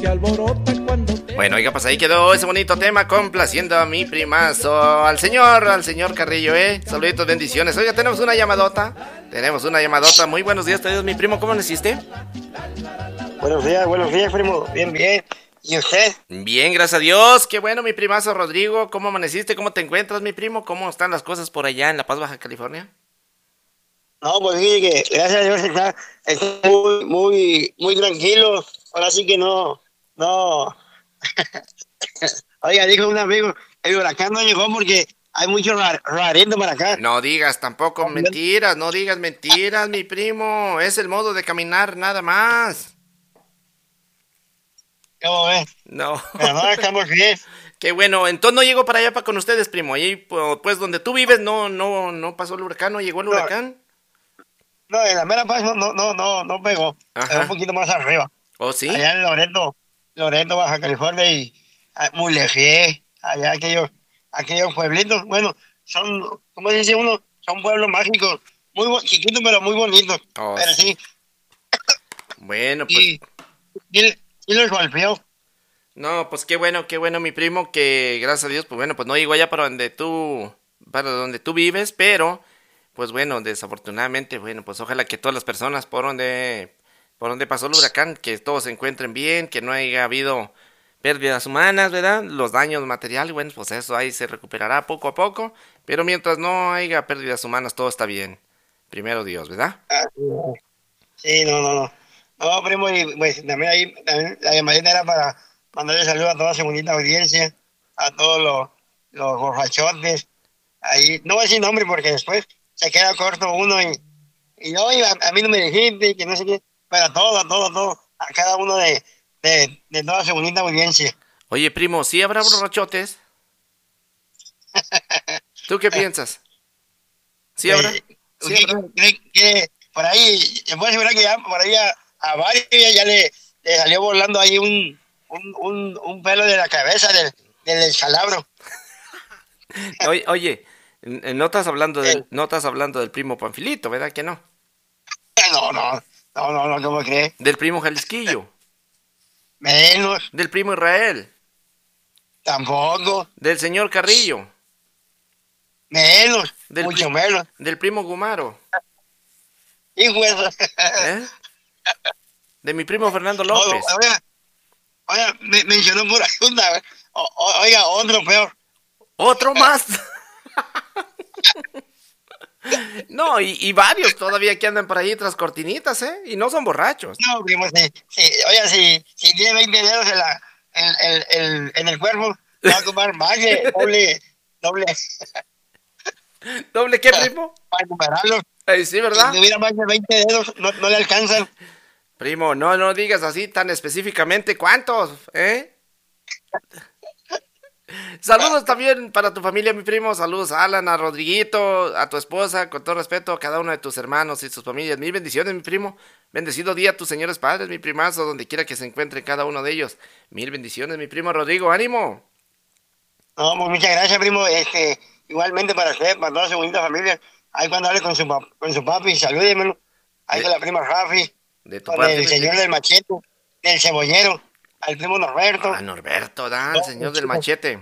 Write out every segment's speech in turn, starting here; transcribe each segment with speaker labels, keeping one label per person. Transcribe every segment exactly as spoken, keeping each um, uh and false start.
Speaker 1: Bueno, oiga, pues ahí quedó ese bonito tema complaciendo a mi primazo, al señor, al señor Carrillo, ¿eh? Saluditos, bendiciones. Oiga, tenemos una llamadota, tenemos una llamadota. Muy buenos días, te digo, mi primo, ¿cómo naciste?
Speaker 2: Buenos días, buenos días, primo. Bien, bien. ¿Y usted?
Speaker 1: Bien, gracias a Dios. Qué bueno, mi primazo Rodrigo. ¿Cómo amaneciste? ¿Cómo te encuentras, mi primo? ¿Cómo están las cosas por allá en La Paz, Baja California?
Speaker 2: No, pues sí, que gracias a Dios está, está muy, muy, muy tranquilo. Ahora sí que no, no. Oiga, dijo un amigo, el huracán no llegó porque hay mucho rar- rarendo para acá.
Speaker 1: No digas tampoco mentiras, no digas mentiras, mi primo. Es el modo de caminar nada más.
Speaker 2: ¿Cómo ves?
Speaker 1: No.
Speaker 2: Pero no, estamos bien.
Speaker 1: Qué bueno, entonces no llegó para allá para con ustedes, primo. Ahí, pues, donde tú vives, no, no, no pasó el huracán, no llegó el
Speaker 2: No,
Speaker 1: huracán.
Speaker 2: no, en la mera paz no, no, no, no, no pegó. Pegó un
Speaker 1: Ajá.
Speaker 2: poquito más arriba.
Speaker 1: ¿Oh, sí?
Speaker 2: Allá en Loreto, Loreto, Baja California y ah, Mulegé, allá aquellos, aquellos pueblitos, bueno, son, ¿cómo dice uno? Son pueblos mágicos, muy bo- chiquitos pero muy bonitos,
Speaker 1: Oh,
Speaker 2: pero
Speaker 1: sí.
Speaker 2: sí,
Speaker 1: Bueno, pues,
Speaker 2: y, y, y los golpeó.
Speaker 1: no, pues qué bueno, qué bueno, mi primo, que gracias a Dios, pues bueno, pues no llegó allá para donde tú, para donde tú vives, pero, pues bueno, desafortunadamente, bueno, pues ojalá que todas las personas por donde, por donde pasó el huracán, que todos se encuentren bien, que no haya habido pérdidas humanas, ¿verdad? Los daños materiales, bueno, pues eso ahí se recuperará poco a poco, pero mientras no haya pérdidas humanas, todo está bien. Primero Dios, ¿verdad?
Speaker 2: Ah, sí, no, no, no. No, primo, y pues también ahí, también la llamadita era para mandarle saludos a toda su bonita audiencia, a todos los, los borrachotes, ahí, no voy a decir nombre porque después se queda corto uno y, y no, y a, a mí no me dijiste, que no sé qué, pero a todo, a todo, a todo, a cada uno de, de, de toda su bonita audiencia.
Speaker 1: Oye, primo, ¿sí habrá borrachotes? ¿Tú qué piensas? ¿Sí habrá?
Speaker 2: Pues,
Speaker 1: ¿Sí
Speaker 2: ¿usted
Speaker 1: habrá?
Speaker 2: cree que por ahí, se puede asegurar que ya por ahí a, a varios ya, ya le, le salió volando ahí un, un, un, un pelo de la cabeza del, del descalabro?
Speaker 1: Oye, oye, n- no estás hablando
Speaker 2: Eh,
Speaker 1: del, no estás hablando del primo Panfilito, ¿verdad que no?
Speaker 2: no, no, no, no, no, ¿cómo cree?
Speaker 1: Del primo Jalisquillo,
Speaker 2: Menos,
Speaker 1: del primo Israel,
Speaker 2: tampoco,
Speaker 1: del señor Carrillo,
Speaker 2: menos,
Speaker 1: del
Speaker 2: mucho
Speaker 1: pri-
Speaker 2: menos.
Speaker 1: del primo Gumaro,
Speaker 2: Hijo de eso.
Speaker 1: ¿eh? De mi primo Fernando
Speaker 2: No, no,
Speaker 1: López.
Speaker 2: oiga, oiga, me, mencionó por ahí una, o- o- oiga, otro peor.
Speaker 1: Otro más. No, y, y varios todavía que andan por ahí tras cortinitas, ¿eh? Y no son borrachos.
Speaker 2: No, primo, si, si, oiga, si, si tiene veinte dedos en, la, en, en, en, en el cuerpo, va a ocupar más que doble, doble,
Speaker 1: ¿Doble qué, primo?
Speaker 2: para enumerarlo.
Speaker 1: Ay, sí,
Speaker 2: Si
Speaker 1: ¿verdad?
Speaker 2: tuviera más de veinte dedos, no, no le alcanzan.
Speaker 1: Primo, no, no digas así tan específicamente cuántos, ¿eh? Saludos también para tu familia, mi primo. Saludos a Alan, a Rodriguito, a tu esposa, con todo respeto a cada uno de tus hermanos y sus familias. Mil bendiciones, mi primo. Bendecido día a tus señores padres, mi primazo, donde quiera que se encuentre cada uno de ellos. Mil bendiciones, mi primo Rodrigo. ¡Ánimo!
Speaker 2: No, pues muchas gracias, primo. Este, igualmente para usted, para toda su bonita familia. Ahí cuando hable con su, pap- con su papi, salúdemelo. Ahí
Speaker 1: De,
Speaker 2: con la prima Rafi,
Speaker 1: de tu
Speaker 2: con
Speaker 1: parte,
Speaker 2: el
Speaker 1: mi
Speaker 2: señor
Speaker 1: primo.
Speaker 2: del machete, del cebollero, al primo
Speaker 1: Ah,
Speaker 2: Norberto,
Speaker 1: Norberto, da, el
Speaker 2: todos
Speaker 1: señor
Speaker 2: los
Speaker 1: del
Speaker 2: chicos
Speaker 1: machete.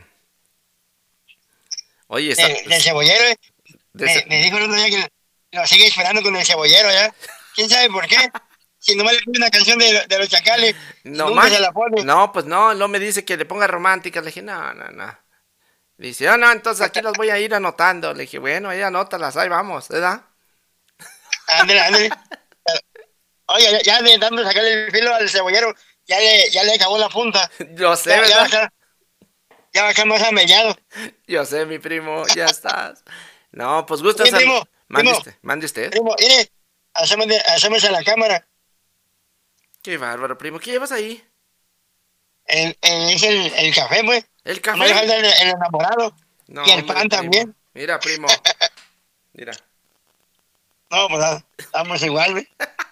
Speaker 1: Oye, sa-
Speaker 2: del, del cebollero. eh.
Speaker 1: de
Speaker 2: Me,
Speaker 1: ese-
Speaker 2: me dijo el otro día que lo sigue esperando con el cebollero, ¿ya? ¿Quién sabe por qué? Si nomás le pide una canción de, de los chacales y
Speaker 1: no
Speaker 2: nunca se
Speaker 1: más.
Speaker 2: la pone.
Speaker 1: No, pues no, no me dice que le ponga romántica. Le dije, no, no, no. Dice, no, no, entonces aquí las voy a ir anotando. Le dije, bueno, ahí anótalas, ahí vamos, ¿verdad?
Speaker 2: Ándale, ándale. Oye, ya, ya de tanto sacarle el filo al cebollero, ya le, ya le acabó la punta.
Speaker 1: Yo sé,
Speaker 2: Ya, ya va a
Speaker 1: ¿verdad?
Speaker 2: estar, ya va a estar más amellado.
Speaker 1: Yo sé, mi primo, ya estás. No, pues gusto en
Speaker 2: Oye,
Speaker 1: salud.
Speaker 2: primo,
Speaker 1: Mande
Speaker 2: primo,
Speaker 1: usted, mande usted.
Speaker 2: primo, mire, asómese, asómese a la cámara.
Speaker 1: Qué bárbaro, primo. ¿Qué llevas ahí?
Speaker 2: El, el- es el, el café, pues.
Speaker 1: ¿El
Speaker 2: Nomás le
Speaker 1: café?
Speaker 2: falta el, el enamorado. Y
Speaker 1: No,
Speaker 2: el
Speaker 1: hombre,
Speaker 2: pan
Speaker 1: primo.
Speaker 2: también.
Speaker 1: Mira, primo. Mira.
Speaker 2: No, pues ah, estamos igual, güey.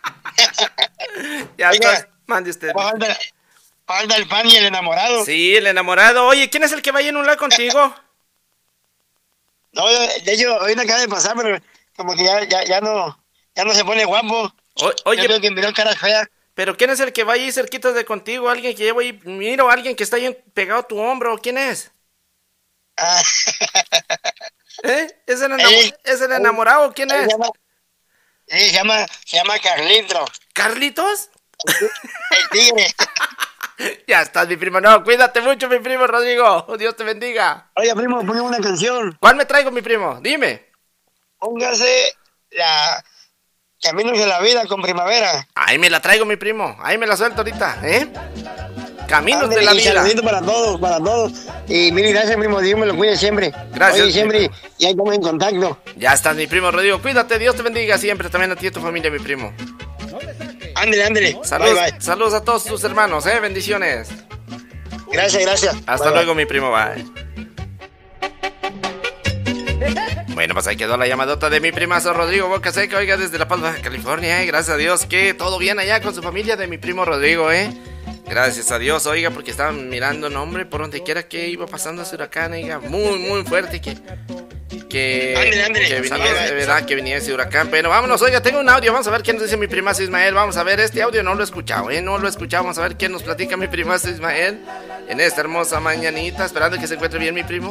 Speaker 1: Ya estás.
Speaker 2: Oiga,
Speaker 1: Mande usted, mi primo.
Speaker 2: falta, falta el pan y el enamorado.
Speaker 1: Sí, el enamorado. Oye, ¿quién es el que va a ir en un lado contigo?
Speaker 2: No, yo- de hecho, hoy no acaba de pasar, pero como que ya, ya, ya no, ya no se pone guapo.
Speaker 1: O-
Speaker 2: Yo
Speaker 1: oye,
Speaker 2: creo que miró caras feas.
Speaker 1: Pero ¿quién es el que va ahí cerquita de contigo? Alguien que lleva ahí, miro, alguien que está ahí pegado a tu hombro, ¿quién es?
Speaker 2: Ah,
Speaker 1: ¿Eh? ¿Es el, enamo-
Speaker 2: él-
Speaker 1: ¿Es el
Speaker 2: él-
Speaker 1: enamorado? ¿Quién
Speaker 2: él se
Speaker 1: es?
Speaker 2: llama, sí, se llama, se llama Carlito,
Speaker 1: ¿Carlitos?
Speaker 2: el tigre.
Speaker 1: Ya estás, mi primo. No, cuídate mucho, mi primo Rodrigo. Dios te bendiga.
Speaker 2: Oye, primo, ponme una canción.
Speaker 1: ¿Cuál me traigo, mi primo? Dime.
Speaker 2: Póngase la Caminos de la Vida con Primavera.
Speaker 1: Ahí me la traigo, mi primo. Ahí me la suelto ahorita, ¿eh? Caminos
Speaker 2: Ándale,
Speaker 1: de la
Speaker 2: y
Speaker 1: vida.
Speaker 2: saludito para todos, para todos. Y mil gracias, primo. Dios me lo cuide siempre.
Speaker 1: Gracias,
Speaker 2: Oye, siempre,
Speaker 1: primo.
Speaker 2: y ahí estamos en contacto.
Speaker 1: Ya estás, mi primo Rodrigo. Cuídate, Dios te bendiga siempre. También a ti y a tu familia, mi primo.
Speaker 2: Ándale, ándale.
Speaker 1: Saludos,
Speaker 2: Bye, bye.
Speaker 1: saludos a todos tus hermanos, ¿eh? Bendiciones.
Speaker 2: Gracias, gracias.
Speaker 1: Hasta
Speaker 2: Bye,
Speaker 1: luego, mi primo. Bye. Bueno, pues ahí quedó la llamadota de mi primazo Rodrigo Boca Seca, oiga, desde La Paz, Baja California, eh. Gracias a Dios que todo bien allá con su familia de mi primo Rodrigo, eh. Gracias a Dios, oiga, porque estaban mirando, no, hombre, por donde quiera que iba pasando ese huracán, oiga, muy, muy fuerte, que... Que,
Speaker 2: Ándale, ándale.
Speaker 1: que venía,
Speaker 2: Saludos.
Speaker 1: de verdad, que venía ese huracán. Pero vámonos, oiga, tengo un audio, vamos a ver qué nos dice mi primazo Ismael. Vamos a ver, este audio no lo he escuchado, eh, no lo he escuchado. Vamos a ver qué nos platica mi primazo Ismael en esta hermosa mañanita, esperando que se encuentre bien mi primo.